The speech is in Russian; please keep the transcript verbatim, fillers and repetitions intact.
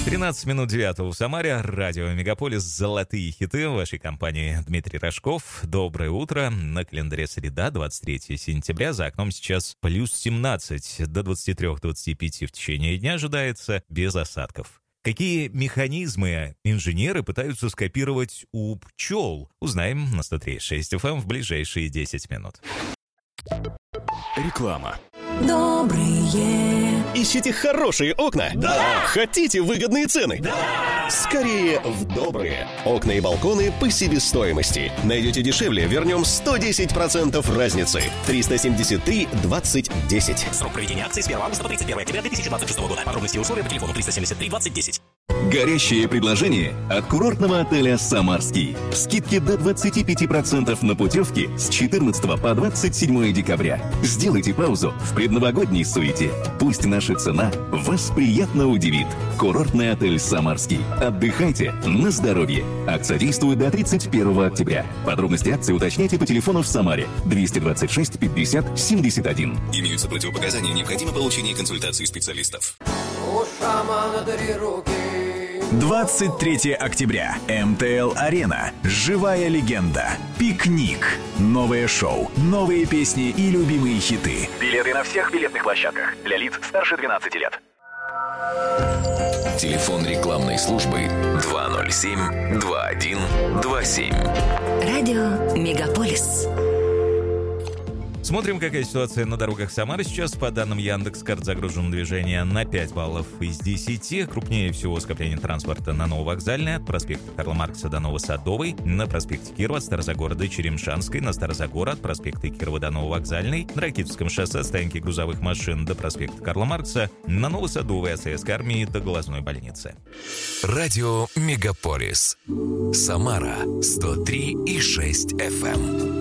тринадцать минут девятого в Самаре. Радио Мегаполис. Золотые хиты в вашей компании. Дмитрий Рожков. Доброе утро. На календаре среда, двадцать третьего сентября. За окном сейчас плюс семнадцать. До двадцати трёх - двадцати пяти в течение дня ожидается без осадков. Какие механизмы инженеры пытаются скопировать у пчел? Узнаем на сто три и шесть эф эм в ближайшие десять минут. Реклама. Добрые. Ищите хорошие окна? Да! Хотите выгодные цены? Да! Скорее в добрые. Окна и балконы по себестоимости. Найдете дешевле, вернем сто десять процентов разницы. триста семьдесят три двадцать десять. Срок проведения акции с первого августа по тридцать первое октября две тысячи двадцать шестого года. Подробности и условия по телефону триста семьдесят три двадцать десять. Горящее предложение от курортного отеля «Самарский». Скидки до двадцати пяти процентов на путевки с четырнадцатого по двадцать седьмое декабря. Сделайте паузу в предновогодней суете. Пусть наша цена вас приятно удивит. Курортный отель «Самарский». Отдыхайте на здоровье. Акция действует до тридцать первого октября. Подробности акции уточняйте по телефону в Самаре двести двадцать шесть пятьдесят семьдесят один. Имеются противопоказания, необходимо получение консультации специалистов. У шамана три руки. двадцать третьего октября. эм тэ эл-арена. Живая легенда. Пикник. Новое шоу. Новые песни и любимые хиты. Билеты на всех билетных площадках. Для лиц старше двенадцати лет. Телефон рекламной службы два ноль семь два один два семь. Радио Мегаполис. Смотрим, какая ситуация на дорогах Самары сейчас. По данным Яндекс.Карт, загружено движение на пять баллов из десяти. Крупнее всего скопление транспорта на Нововокзальной, от проспекта Карла Маркса до Новосадовой, на проспекте Кирова от Старозагора до Черемшанской, на Старозагора от проспекта Кирова до Нововокзальной, на Ракитовском шоссе от стоянки грузовых машин до проспекта Карла Маркса, на Новосадовой от Советской армии до Глазной больницы. Радио Мегаполис. Самара сто три и шесть эф эм.